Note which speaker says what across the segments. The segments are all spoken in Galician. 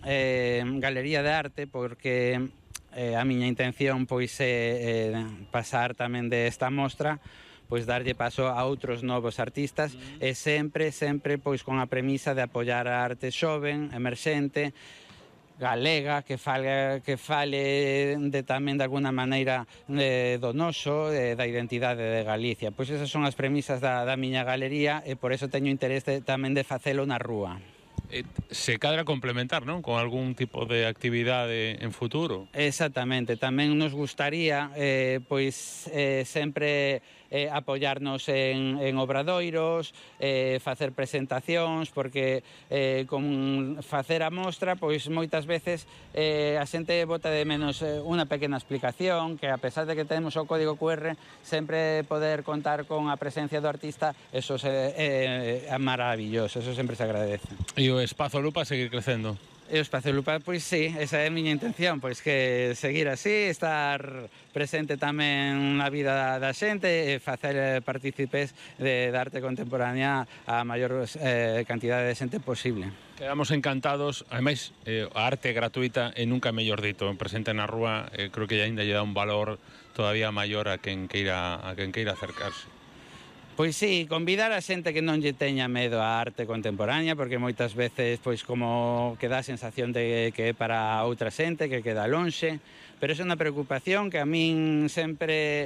Speaker 1: galería de arte, porque a miña intención pois é pasar tamén desta mostra, pois darlle paso a outros novos artistas e sempre pois con a premisa de apoiar a arte xoven, emerxente, galega, que fale tamén de alguna maneira do noso, da identidade de Galicia. Pois esas son as premisas da miña galería e por eso teño interés tamén de facelo na rúa.
Speaker 2: Se cadra complementar, non? Con algún tipo de actividade en futuro.
Speaker 1: Exactamente, tamén nos gustaría pois sempre apoiarnos en obradoiros, facer presentacións, porque con facer a mostra, pois moitas veces a xente bota de menos unha pequena explicación, que a pesar de que temos o código QR, sempre poder contar con a presencia do artista, eso é maravilloso, eso sempre se agradece.
Speaker 2: E o Espazo Lupa seguir crecendo?
Speaker 1: E o Espazo Lupa, pois sí, esa é a miña intención, pois que seguir así, estar presente tamén na vida da xente e facer partícipes de arte contemporánea a maior cantidade de xente posible.
Speaker 2: Quedamos encantados, ademais a arte gratuita e nunca mellor dito, presente na rúa, creo que ainda lle dá un valor todavía maior a quen queira acercarse.
Speaker 1: Pois sí, convidar a xente que non lle teña medo á arte contemporánea, porque moitas veces pois como que dá a sensación de que é para outra xente, que queda lonxe, pero é unha preocupación que a min sempre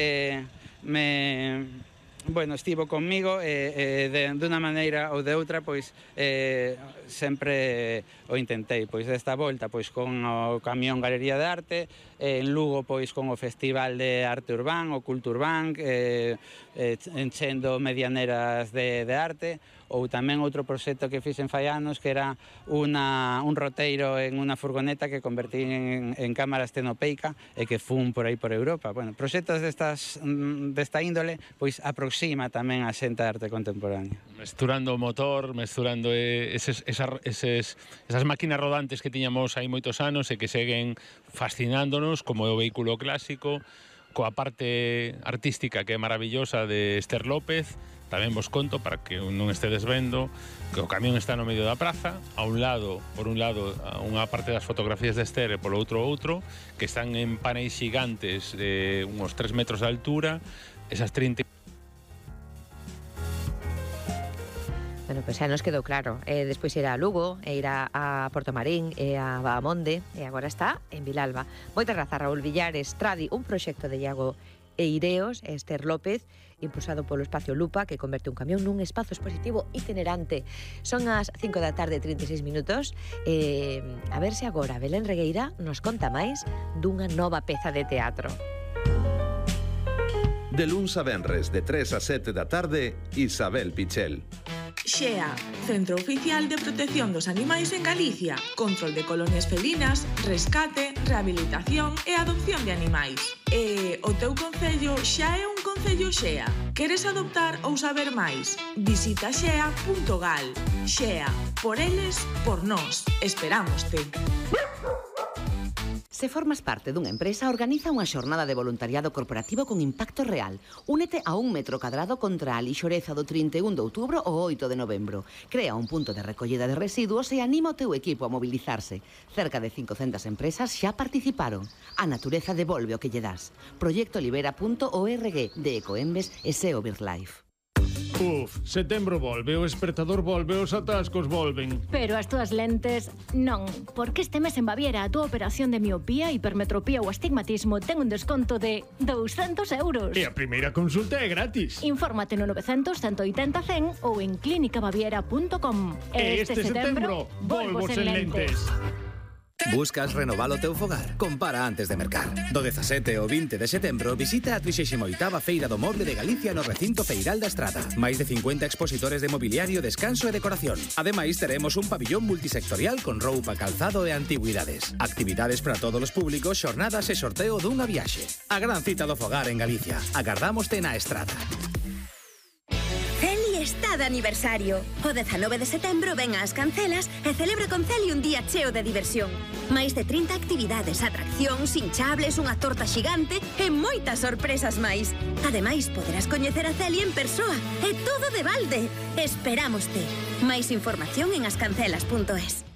Speaker 1: estivo conmigo de unha maneira ou de outra, pois sempre o intentei. Pois desta volta pois con o camión Galería de Arte, en Lugo pois con o Festival de Arte Urbán, o Culturbank, enchendo medianeras de arte, ou tamén outro proxecto que fixen fai anos, que era un roteiro en unha furgoneta que convertí en cámara estenopeica e que fun por aí por Europa. Bueno, proxectos desta índole, pois aproxima tamén a xente da arte contemporánea.
Speaker 2: Mesturando o motor, mesturando esas máquinas rodantes que tiñamos hai moitos anos e que seguen fascinándonos, como é o vehículo clásico, coa parte artística que é maravillosa de Esther López. Tamén vos conto, para que non estedes vendo, que o camión está no medio da praza, por un lado, unha parte das fotografías de Esther e polo outro, que están en paneis gigantes de uns 3 metros de altura, esas 30...
Speaker 3: Bueno, pois xa nos quedou claro. Despois era a Lugo, era a Portomarín, e a Bahamonde, e agora está en Vilalba. Moitas grazas, Raúl Villares. Tradi, un proxecto de Iago Eireos, Esther López, impulsado polo Espacio Lupa, que converte un camión nun espazo expositivo itinerante. Son as 5 da tarde, 36 minutos. A ver se agora Belén Regueira nos conta máis dunha nova peza de teatro.
Speaker 4: De luns a venres, de 3 a 7 da tarde, Isabel Pichel.
Speaker 5: XEA, Centro Oficial de Protección dos Animais en Galicia. Control de colonias felinas, rescate, rehabilitación e adopción de animais. E o teu concello xa é un concello XEA. Queres adoptar ou saber máis? Visita xea.gal. XEA, por eles, por nós. Esperámoste.
Speaker 6: Se formas parte dunha empresa, organiza unha xornada de voluntariado corporativo con impacto real. Únete a 1 metro cadrado contra a lixoreza do 31 de outubro ao 8 de novembro. Crea un punto de recollida de residuos e anima o teu equipo a mobilizarse. Cerca de 500 empresas xa participaron. A natureza devolve o que lle das. Proyectolibera.org de Ecoembes e SEO BirdLife.
Speaker 7: Setembro volve, o espertador volve, os atascos volven.
Speaker 8: Pero as túas lentes non, porque este mes en Baviera a túa operación de miopía, hipermetropía ou astigmatismo ten un desconto de 200 euros.
Speaker 7: E a primeira consulta é gratis.
Speaker 8: Infórmate no 900 180 100 ou en clinicabaviera.com.
Speaker 7: Este setembro volvo sen lentes.
Speaker 9: Buscas renovar o teu fogar? Compara antes de mercar. Do 17 ao 20 de setembro visita a 38ª Feira do Moble de Galicia no recinto Feiral da Estrada. Máis de 50 expositores de mobiliario, descanso e decoración. Ademais, teremos un pabillón multisectorial con roupa, calzado e antigüidades. Actividades para todos os públicos, xornadas e sorteo dunha viaxe. A gran cita do fogar en Galicia. Agardámoste na Estrada.
Speaker 10: Está de aniversario. O 19 de setembro ven ás Cancelas e celebre con Celi un día cheo de diversión. Máis de 30 actividades, atraccións, hinchables, unha torta xigante e moitas sorpresas máis. Ademais, poderás coñecer a Celi en persoa e todo de balde. Esperámoste. Máis información en ascancelas.es.